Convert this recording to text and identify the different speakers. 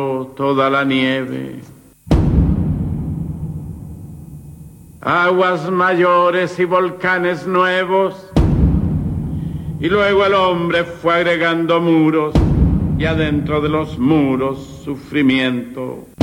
Speaker 1: toda la nieve. Aguas mayores y volcanes nuevos, y luego el hombre fue agregando muros, y adentro de los muros sufrimiento.